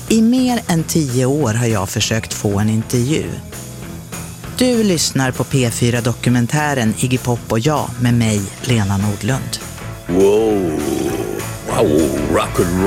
I mer än 10 år har jag försökt få en intervju. Du lyssnar på P4-dokumentären Iggy Pop och jag med mig, Lena Nordlund. Wow, rock and roll.